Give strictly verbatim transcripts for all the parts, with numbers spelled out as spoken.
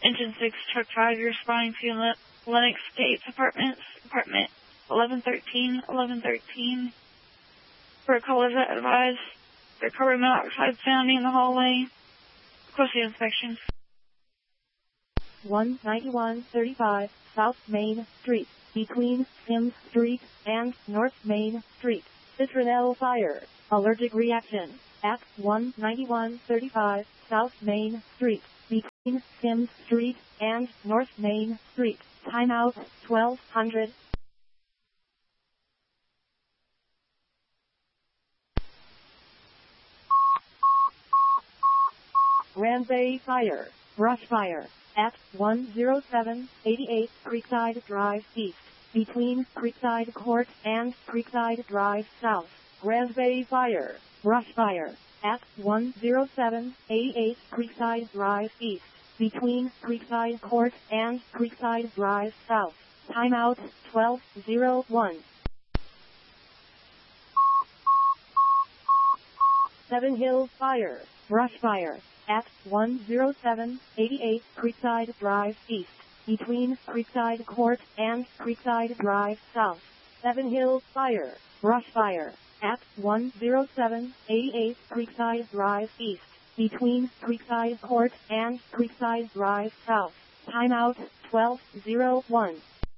Engine six, Truck five, you're responding to Lennox Gates Apartments, apartment eleven thirteen, eleven thirteen. For a call, is that advised? There's carbon monoxide sounding in the hallway. Request the inspection. one ninety-one thirty-five South Main Street, between Sims Street and North Main Street. Citronelle fire. Allergic reaction at one ninety-one thirty-five South Main Street, between Sims Street and North Main Street. Timeout twelve hundred. Ranbay fire. Brush fire at one oh seven eighty-eight Creekside Drive East, between Creekside Court and Creekside Drive South. Raspberry fire. Brush fire at one oh seven eighty-eight Creekside Drive East, between Creekside Court and Creekside Drive South. Timeout twelve oh one. Seven Hills fire. Brush fire at one oh seven eighty-eight Creekside Drive East, between Creekside Court and Creekside Drive South. Seven Hills fire. Brush fire at one oh seven eighty-eight Creekside Drive East, between Creekside Court and Creekside Drive South. Timeout twelve oh one.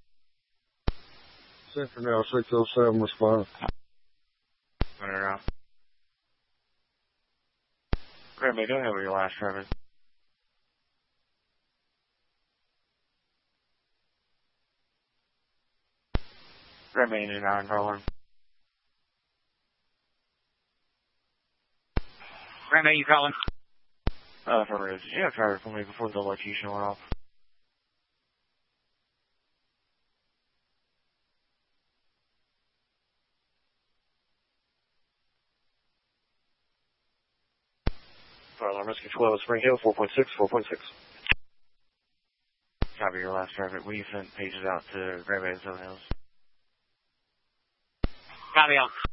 Citronelle six oh seven, respond. Runner out. Grammy, go ahead with your last service. Grammy, Engine nine, caller. Grammy, you calling? Uh, for is yeah, try it for me before the electrocution went off. Fire alarm rescue twelve, Spring Hill, four point six, four point six. Copy your last traffic. We sent pages out to Grammy and Seven Hills. Copy on.